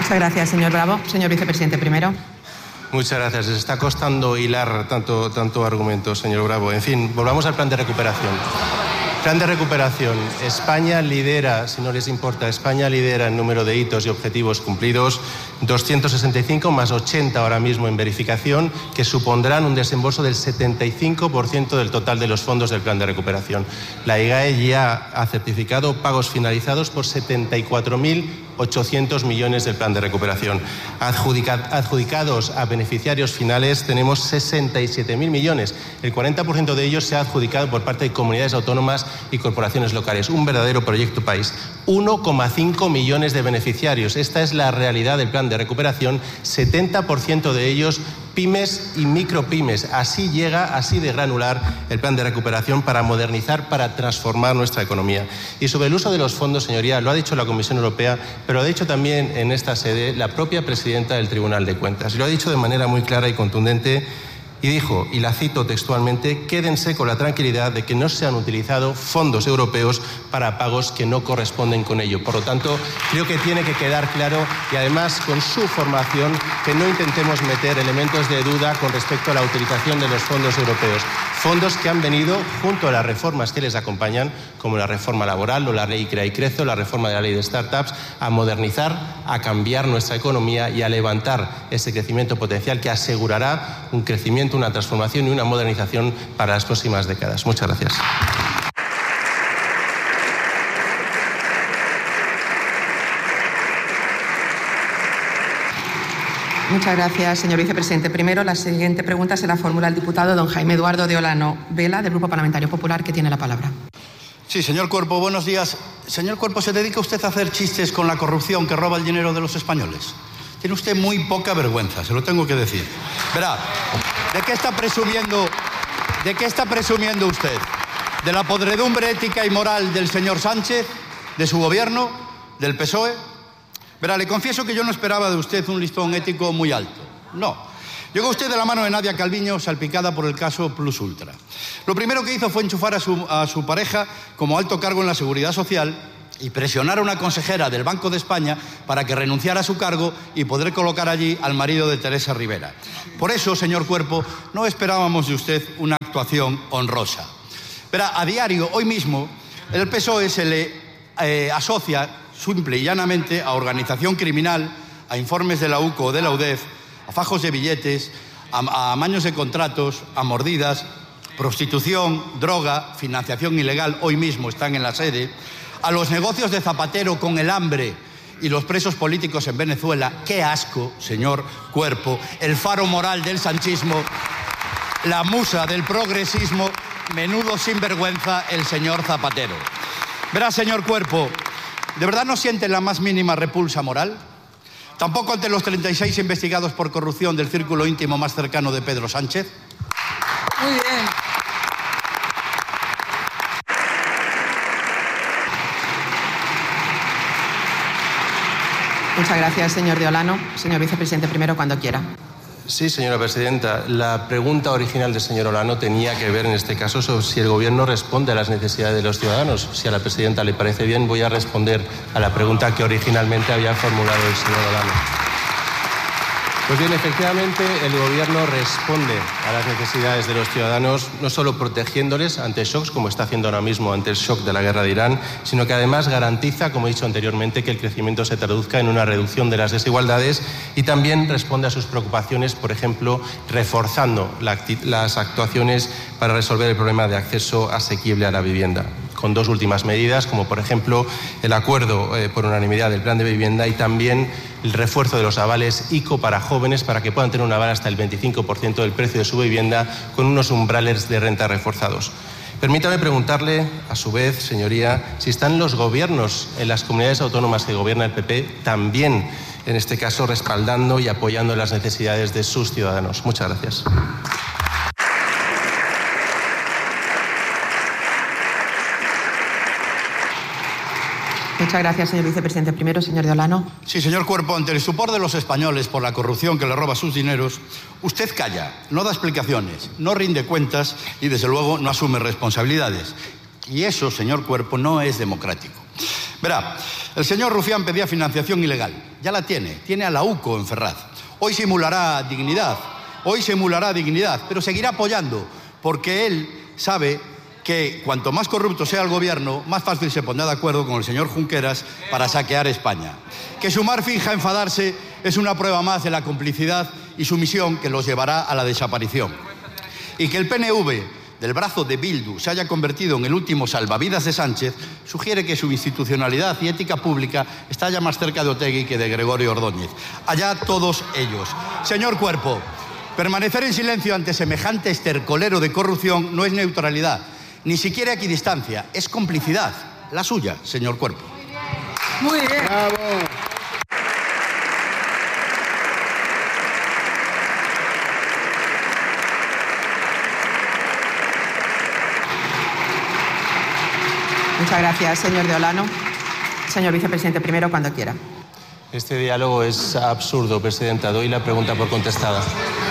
Muchas gracias, señor Bravo. Señor vicepresidente primero. Muchas gracias. Les está costando hilar tanto argumento, señor Bravo. En fin, volvamos al plan de recuperación. Plan de recuperación. España lidera, si no les importa, España lidera en número de hitos y objetivos cumplidos, 265 más 80 ahora mismo en verificación, que supondrán un desembolso del 75% del total de los fondos del plan de recuperación. La IGAE ya ha certificado pagos finalizados por 74.800 millones del plan de recuperación. Adjudicados a beneficiarios finales tenemos 67.000 millones. El 40% de ellos se ha adjudicado por parte de comunidades autónomas y corporaciones locales. Un verdadero proyecto país. 1,5 millones de beneficiarios. Esta es la realidad del plan de recuperación. 70% de ellos pymes y micropymes. Así llega, así de granular el plan de recuperación para modernizar, para transformar nuestra economía. Y sobre el uso de los fondos, señoría, lo ha dicho la Comisión Europea, pero lo ha dicho también en esta sede la propia presidenta del Tribunal de Cuentas. Lo ha dicho de manera muy clara y contundente. Y dijo, y la cito textualmente, quédense con la tranquilidad de que no se han utilizado fondos europeos para pagos que no corresponden con ello. Por lo tanto, creo que tiene que quedar claro, y además con su formación, que no intentemos meter elementos de duda con respecto a la utilización de los fondos europeos. Fondos que han venido junto a las reformas que les acompañan, como la reforma laboral o la ley Crea y Crece o la reforma de la ley de startups, a modernizar, a cambiar nuestra economía y a levantar ese crecimiento potencial que asegurará un crecimiento, una transformación y una modernización para las próximas décadas. Muchas gracias. Muchas gracias, señor vicepresidente. Primero, la siguiente pregunta se la formula el diputado don Jaime Eduardo de Olano Vela, del Grupo Parlamentario Popular, que tiene la palabra. Sí, señor Cuerpo, buenos días. Señor Cuerpo, ¿se dedica usted a hacer chistes con la corrupción que roba el dinero de los españoles? Tiene usted muy poca vergüenza, se lo tengo que decir. Verá, ¿de qué está presumiendo usted? ¿De la podredumbre ética y moral del señor Sánchez? ¿De su gobierno? ¿Del PSOE? Verá, le confieso que yo no esperaba de usted un listón ético muy alto. No. Llegó usted de la mano de Nadia Calviño, salpicada por el caso Plus Ultra. Lo primero que hizo fue enchufar a su pareja como alto cargo en la Seguridad Social y presionar a una consejera del Banco de España para que renunciara a su cargo y poder colocar allí al marido de Teresa Rivera. Por eso, señor Cuerpo, no esperábamos de usted una actuación honrosa. Verá, a diario, hoy mismo, el PSOE se le asocia simple y llanamente a organización criminal, a informes de la UCO o de la UDEF, a fajos de billetes, a amaños de contratos, a mordidas, prostitución, droga, financiación ilegal, hoy mismo están en la sede, a los negocios de Zapatero con el hambre y los presos políticos en Venezuela. ¡Qué asco, señor Cuerpo! El faro moral del sanchismo, la musa del progresismo, menudo sinvergüenza el señor Zapatero. Verá, señor Cuerpo, ¿de verdad no siente la más mínima repulsa moral? ¿Tampoco ante los 36 investigados por corrupción del círculo íntimo más cercano de Pedro Sánchez? Muy bien. Muchas gracias, señor de Olano. Señor vicepresidente primero, cuando quiera. Sí, señora presidenta. La pregunta original del señor Olano tenía que ver en este caso sobre si el Gobierno responde a las necesidades de los ciudadanos. Si a la presidenta le parece bien, voy a responder a la pregunta que originalmente había formulado el señor Olano. Pues bien, efectivamente, el Gobierno responde a las necesidades de los ciudadanos, no solo protegiéndoles ante shocks, como está haciendo ahora mismo ante el shock de la guerra de Irán, sino que además garantiza, como he dicho anteriormente, que el crecimiento se traduzca en una reducción de las desigualdades y también responde a sus preocupaciones, por ejemplo, reforzando las actuaciones para resolver el problema de acceso asequible a la vivienda, con dos últimas medidas, como por ejemplo el acuerdo por unanimidad del plan de vivienda y también el refuerzo de los avales ICO para jóvenes para que puedan tener un aval hasta el 25% del precio de su vivienda con unos umbrales de renta reforzados. Permítame preguntarle, a su vez, señoría, si están los gobiernos en las comunidades autónomas que gobierna el PP también, en este caso, respaldando y apoyando las necesidades de sus ciudadanos. Muchas gracias. Muchas gracias, señor vicepresidente primero. Señor de Olano. Sí, señor Cuerpo, ante el estupor de los españoles por la corrupción que le roba sus dineros, usted calla, no da explicaciones, no rinde cuentas y, desde luego, no asume responsabilidades. Y eso, señor Cuerpo, no es democrático. Verá, el señor Rufián pedía financiación ilegal. Ya la tiene a la UCO en Ferraz. Hoy simulará dignidad, pero seguirá apoyando, porque él sabe que cuanto más corrupto sea el gobierno, más fácil se pondrá de acuerdo con el señor Junqueras para saquear España. Que Sumar finja enfadarse es una prueba más de la complicidad y sumisión que los llevará a la desaparición. Y que el PNV, del brazo de Bildu, se haya convertido en el último salvavidas de Sánchez, sugiere que su institucionalidad y ética pública está ya más cerca de Otegi que de Gregorio Ordóñez. Allá todos ellos. Señor Cuerpo, permanecer en silencio ante semejante estercolero de corrupción no es neutralidad, ni siquiera equidistancia, es complicidad. La suya, señor Cuerpo. Muy bien. Bravo. Muchas gracias, señor de Olano. Señor vicepresidente, primero cuando quiera. Este diálogo es absurdo, presidenta. Doy la pregunta por contestada.